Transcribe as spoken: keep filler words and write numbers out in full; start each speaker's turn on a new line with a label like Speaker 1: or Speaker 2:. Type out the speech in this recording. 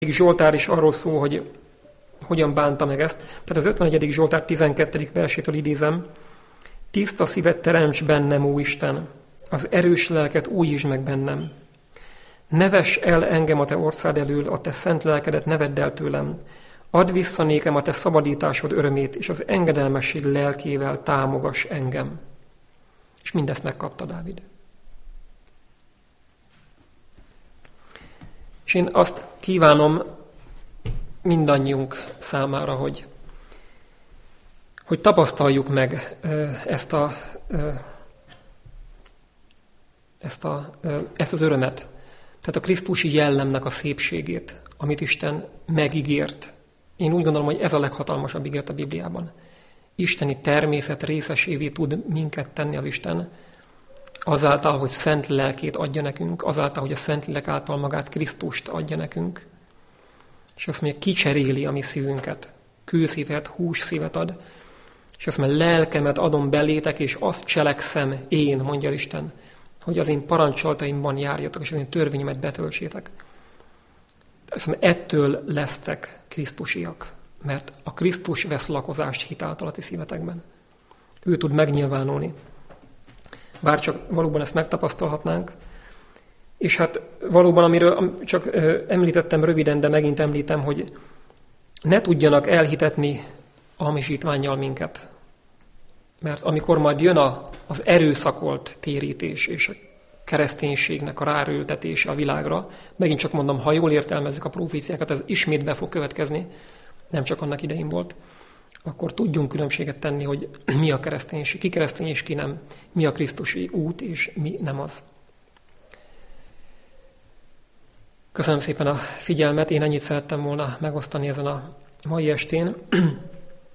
Speaker 1: Zsoltár is arról szól, hogy hogyan bánta meg ezt. Tehát az ötvenegyedik Zsoltár tizenkettedik versétől idézem. Tiszta szívet teremts bennem, ó Isten, az erős lelket újítsd meg bennem. Ne vess el engem a te orszád elől, a te szent lelkedet ne vedd el tőlem. Add vissza nékem a te szabadításod örömét, és az engedelmesség lelkével támogass engem. És mindezt megkapta Dávid. És én azt kívánom mindannyiunk számára, hogy, hogy tapasztaljuk meg ezt, a, ezt, a, ezt az örömet, tehát a krisztusi jellemnek a szépségét, amit Isten megígért. Én úgy gondolom, hogy ez a leghatalmasabb ígéret a Bibliában. Isteni természet részesévé tud minket tenni az Isten, azáltal, hogy szent lelkét adja nekünk, azáltal, hogy a szent lélek által magát, Krisztust adja nekünk. És azt mondja, kicseréli a mi szívünket, kőszívet, hússzívet ad, és azt mondja, lelkemet adom belétek, és azt cselekszem én, mondja Isten, hogy az én parancsolataimban járjatok, és az én törvényemet betöltsétek. Azt mondja, ettől lesztek krisztusiak, mert a Krisztus vesz lakozást hitáltal a ti szívetekben. Ő tud megnyilvánulni. Bár csak valóban ezt megtapasztalhatnánk. És hát valóban, amiről csak említettem röviden, de megint említem, hogy ne tudjanak elhitetni a hamisítvánnyal minket. Mert amikor majd jön a, az erőszakolt térítés és a kereszténységnek a ráerőltetése a világra, megint csak mondom, ha jól értelmezzük a proféciákat, ez ismét be fog következni, nem csak annak idején volt, akkor tudjunk különbséget tenni, hogy mi a kereszténység, ki keresztény és ki nem, mi a krisztusi út és mi nem az. Köszönöm szépen a figyelmet, én ennyit szerettem volna megosztani ezen a mai estén.